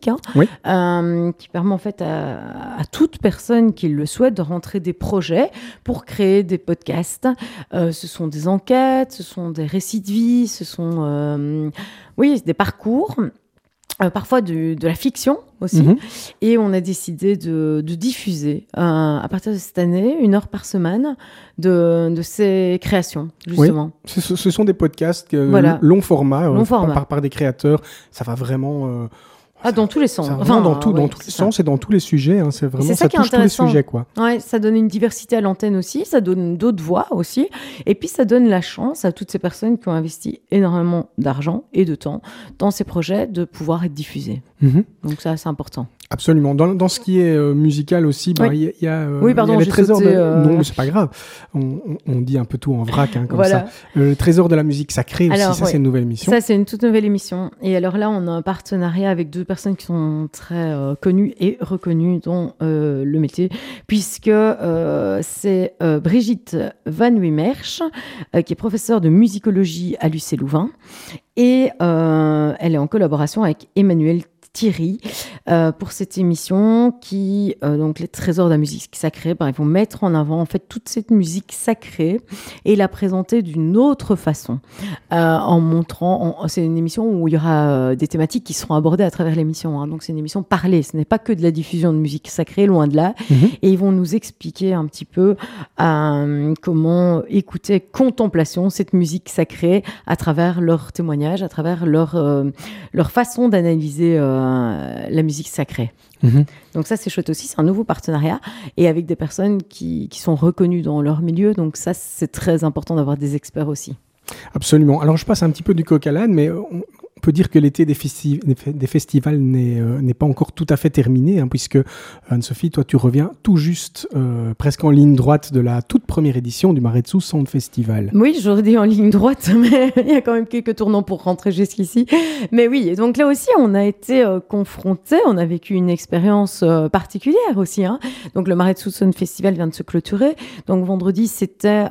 Oui. Qui permet en fait à toute personne qui le souhaite de rentrer des projets pour créer des podcasts. Ce sont des enquêtes, ce sont des récits de vie, ce sont des parcours. Parfois de la fiction aussi. Et on a décidé de diffuser à partir de cette année 1 heure par semaine de ces créations, justement. Oui. Ce sont des podcasts long format, par des créateurs. Ça va vraiment... dans tous les sens. Dans tous les sens et dans tous les sujets. Hein. C'est vraiment, ça touche tous les sujets, quoi. Ouais, ça donne une diversité à l'antenne aussi, ça donne d'autres voix aussi. Et puis, ça donne la chance à toutes ces personnes qui ont investi énormément d'argent et de temps dans ces projets de pouvoir être diffusés. Donc ça, c'est important. Absolument. Dans ce qui est musical aussi, il y a les trésors Non, mais c'est pas grave. On dit un peu tout en vrac, comme ça. Le trésor de la musique sacrée aussi, c'est une nouvelle émission. Ça, c'est une toute nouvelle émission. Et alors là, on a un partenariat avec 2 personnes qui sont très connues et reconnues dans le métier, puisque c'est Brigitte Van Wimmersch, qui est professeure de musicologie à l'UC Louvain, et elle est en collaboration avec Emmanuel Thierry pour cette émission qui donc les trésors de la musique sacrée, ils vont mettre en avant en fait toute cette musique sacrée et la présenter d'une autre façon en montrant c'est une émission où il y aura des thématiques qui seront abordées à travers l'émission, donc c'est une émission parlée, ce n'est pas que de la diffusion de musique sacrée, loin de là. Et ils vont nous expliquer un petit peu comment écouter contemplation, cette musique sacrée à travers leurs témoignages, à travers leur façon d'analyser la musique sacrée. Donc ça, c'est chouette aussi. C'est un nouveau partenariat et avec des personnes qui sont reconnues dans leur milieu. Donc ça, c'est très important d'avoir des experts aussi. Absolument. Alors, je passe un petit peu du coq à l'âne, mais on peut dire que l'été des festivals n'est pas encore tout à fait terminé, puisque Anne-Sophie, toi, tu reviens tout juste, presque en ligne droite de la toute première édition du Maretsu Sound Festival. Oui, je redis en ligne droite, mais il y a quand même quelques tournants pour rentrer jusqu'ici. Mais oui, et donc là aussi, on a été confrontés, on a vécu une expérience particulière aussi. Donc le Maretsu Sound Festival vient de se clôturer. Donc vendredi, c'était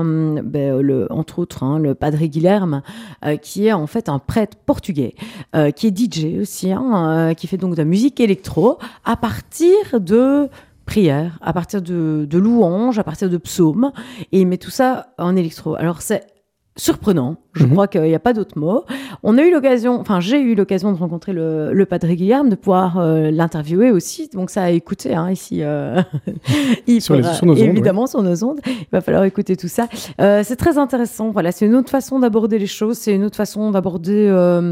entre autres le Padre Guilherme, qui est en fait un prêtre portugais, qui est DJ aussi, qui fait donc de la musique électro à partir de prières, à partir de louanges, à partir de psaumes, et il met tout ça en électro. Alors c'est surprenant, je crois qu'il n'y a pas d'autre mot. J'ai eu l'occasion de rencontrer le Padre Guilherme, de pouvoir l'interviewer aussi, donc ça a écouté ici. Sur nos ondes. Il va falloir écouter tout ça. C'est très intéressant, c'est une autre façon d'aborder les choses, c'est une autre façon d'aborder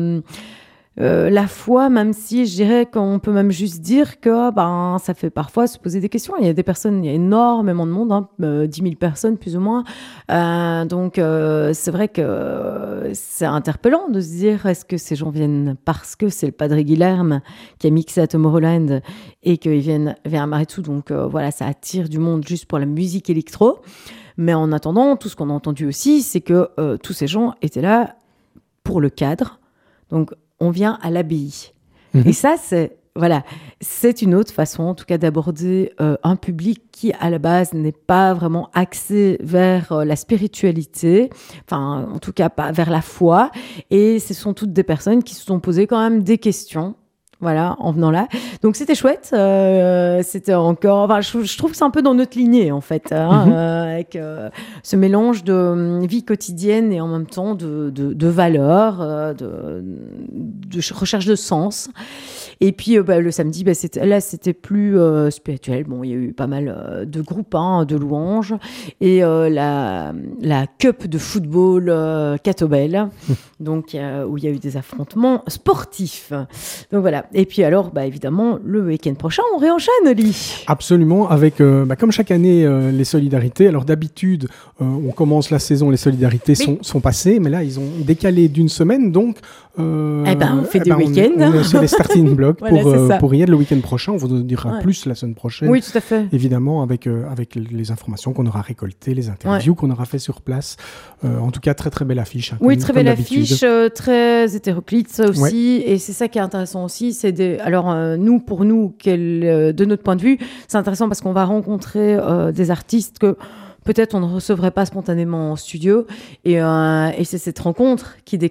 la foi, même si je dirais qu'on peut même juste dire que ça fait parfois se poser des questions. Il y a énormément de monde, 10 000 personnes plus ou moins. Donc c'est vrai que c'est interpellant de se dire, est-ce que ces gens viennent parce que c'est le Padre Guilherme qui a mixé à Tomorrowland et qu'ils viennent vers Maretsu, donc ça attire du monde juste pour la musique électro. Mais en attendant, tout ce qu'on a entendu aussi, c'est que tous ces gens étaient là pour le cadre. Donc on vient à l'abbaye. Et ça, c'est une autre façon, en tout cas, d'aborder un public qui, à la base, n'est pas vraiment axé vers la spiritualité, en tout cas pas vers la foi. Et ce sont toutes des personnes qui se sont posées quand même des questions. En venant là. Donc, c'était chouette. C'était encore... je trouve que c'est un peu dans notre lignée, en fait, avec ce mélange de vie quotidienne et en même temps de valeurs, de recherche de sens. Et puis, le samedi, c'était plus spirituel. Bon, il y a eu pas mal de groupes, de louanges. Et la cup de football Catobel, donc, où il y a eu des affrontements sportifs. Donc, voilà. Et puis alors, évidemment, le week-end prochain, on réenchaîne, Oli. Absolument, avec, comme chaque année, les solidarités. Alors d'habitude, on commence la saison, les solidarités sont passées, mais là, ils ont décalé d'1 semaine, donc... on fait des week-ends. On est sur les starting blocks pour y être le week-end prochain. On vous en dira plus la semaine prochaine. Oui, tout à fait. Évidemment, avec les informations qu'on aura récoltées, les interviews qu'on aura fait sur place. En tout cas, très très belle affiche. Très belle affiche, très hétéroclite aussi. Et c'est ça qui est intéressant aussi. Alors, pour nous, de notre point de vue, c'est intéressant parce qu'on va rencontrer des artistes que peut-être on ne recevrait pas spontanément en studio. Et c'est cette rencontre qui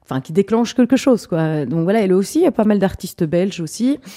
qui déclenche quelque chose, quoi. Donc voilà, et là aussi, il y a pas mal d'artistes belges aussi.